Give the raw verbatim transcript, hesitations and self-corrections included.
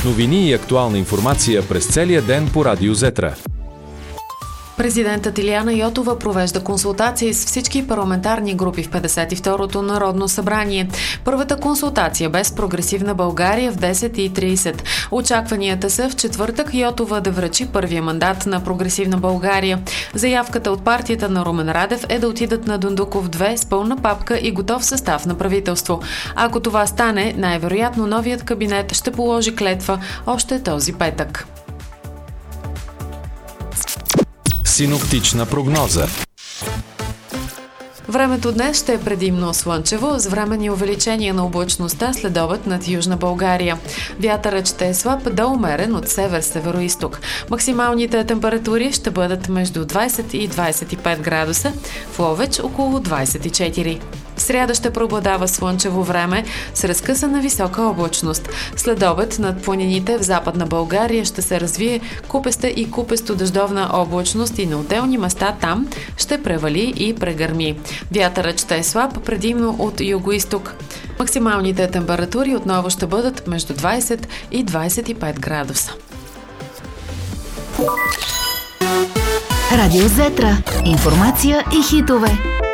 Новини и актуална информация през целия ден по Радио Зетра. Президентът Илияна Йотова провежда консултации с всички парламентарни групи в петдесет и второто Народно събрание. Първата консултация бе с Прогресивна България в десет и трийсет. Очакванията са в четвъртък Йотова да връчи първия мандат на Прогресивна България. Заявката от партията на Румен Радев е да отидат на Дондуков две с пълна папка и готов състав на правителство. Ако това стане, най-вероятно новият кабинет ще положи клетва още този петък. Синоптична прогноза. Времето днес ще е предимно слънчево, с временни увеличения на облачността след обед над Южна България. Вятърът ще е слаб до умерен от север-североизток. Максималните температури ще бъдат между двайсет и двайсет и пет градуса, в Ловеч около двайсет и четири. В сряда ще преобладава слънчево време с разкъсана висока облачност. След обед над планините в Западна България ще се развие купеста и купесто-дъждовна облачност и на отделни места там ще превали и прегърми. Вятърът ще е слаб, предимно от югоизток. Максималните температури отново ще бъдат между двайсет и двайсет и пет градуса. Радио Зетра. Информация и хитове.